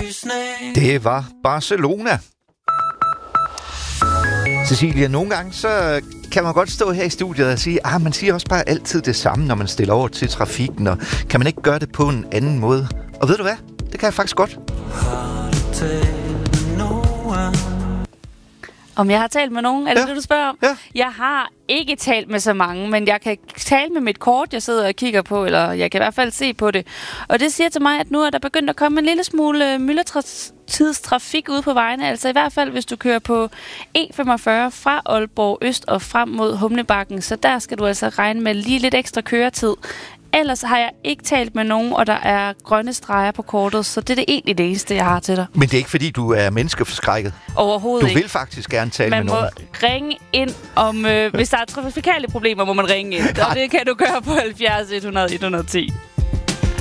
Det var Barcelona. Cecilia, nogle gange så kan man godt stå her i studiet og sige, man siger også bare altid det samme, når man stiller over til trafikken, og kan man ikke gøre det på en anden måde? Og ved du hvad? Det kan jeg faktisk godt. Om jeg har talt med nogen? Er det ja. det, du spørger om? Ja. Jeg har ikke talt med så mange, men jeg kan tale med mit kort, jeg sidder og kigger på, eller jeg kan i hvert fald se på det. Og det siger til mig, at nu er der begyndt at komme en lille smule myldretidstrafik ude på vejene. Altså i hvert fald, hvis du kører på E45 fra Aalborg Øst og frem mod Humlebakken. Så der skal du altså regne med lige lidt ekstra køretid. Ellers har jeg ikke talt med nogen, og der er grønne streger på kortet, så det er egentlig det eneste, jeg har til dig. Men det er ikke, fordi du er menneskeforskrækket? Overhovedet ikke. Du vil faktisk gerne tale med nogen? Man må ringe ind om... hvis der er trafikale problemer, må man ringe ind. Og det kan du gøre på 70 100 110.